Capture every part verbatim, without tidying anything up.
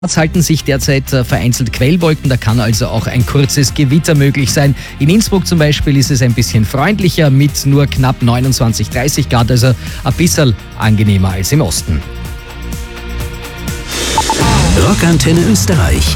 Es halten sich derzeit vereinzelt Quellwolken, da kann also auch ein kurzes Gewitter möglich sein. In Innsbruck zum Beispiel ist es ein bisschen freundlicher mit nur knapp neunundzwanzig, dreißig Grad, also ein bisschen angenehmer als im Osten. Rockantenne Österreich.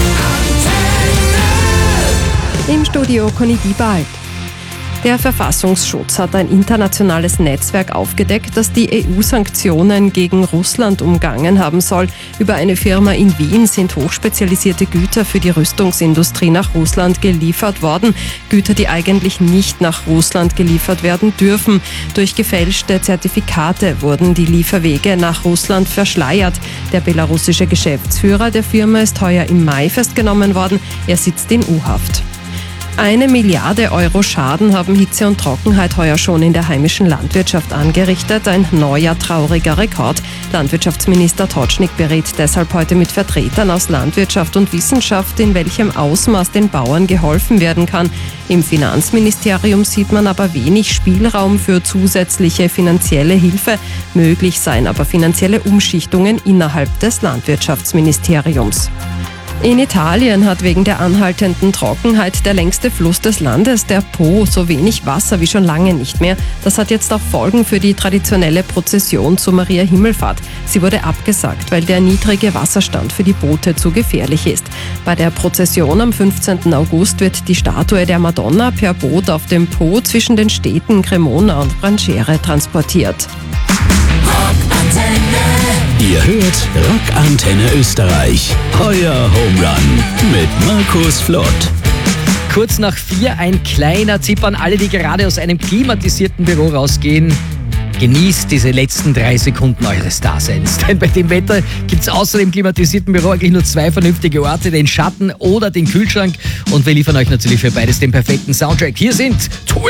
Im Studio Conny Diebald. Der Verfassungsschutz hat ein internationales Netzwerk aufgedeckt, das die E U-Sanktionen gegen Russland umgangen haben soll. Über eine Firma in Wien sind hochspezialisierte Güter für die Rüstungsindustrie nach Russland geliefert worden. Güter, die eigentlich nicht nach Russland geliefert werden dürfen. Durch gefälschte Zertifikate wurden die Lieferwege nach Russland verschleiert. Der belarussische Geschäftsführer der Firma ist heuer im Mai festgenommen worden. Er sitzt in U-Haft. Eine Milliarde Euro Schaden haben Hitze und Trockenheit heuer schon in der heimischen Landwirtschaft angerichtet. Ein neuer trauriger Rekord. Landwirtschaftsminister Totschnig berät deshalb heute mit Vertretern aus Landwirtschaft und Wissenschaft, in welchem Ausmaß den Bauern geholfen werden kann. Im Finanzministerium sieht man aber wenig Spielraum für zusätzliche finanzielle Hilfe. Möglich seien aber finanzielle Umschichtungen innerhalb des Landwirtschaftsministeriums. In Italien hat wegen der anhaltenden Trockenheit der längste Fluss des Landes, der Po, so wenig Wasser wie schon lange nicht mehr. Das hat jetzt auch Folgen für die traditionelle Prozession zur Maria Himmelfahrt. Sie wurde abgesagt, weil der niedrige Wasserstand für die Boote zu gefährlich ist. Bei der Prozession am fünfzehnten August wird die Statue der Madonna per Boot auf dem Po zwischen den Städten Cremona und Branciere transportiert. Ihr hört Rockantenne Österreich. Euer Home Run mit Markus Flott. Kurz nach vier ein kleiner Tipp an alle, die gerade aus einem klimatisierten Büro rausgehen. Genießt diese letzten drei Sekunden eures Daseins. Denn bei dem Wetter gibt es außer dem klimatisierten Büro eigentlich nur zwei vernünftige Orte, den Schatten oder den Kühlschrank. Und wir liefern euch natürlich für beides den perfekten Soundtrack. Hier sind